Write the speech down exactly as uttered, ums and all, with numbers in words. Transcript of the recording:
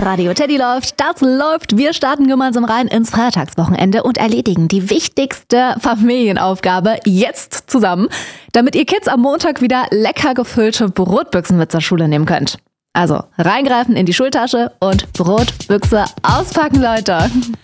Radio Teddy läuft, das läuft. Wir starten gemeinsam rein ins Feiertagswochenende und erledigen die wichtigste Familienaufgabe jetzt zusammen, damit ihr Kids am Montag wieder lecker gefüllte Brotbüchsen mit zur Schule nehmen könnt. Also reingreifen in die Schultasche und Brotbüchse auspacken, Leute.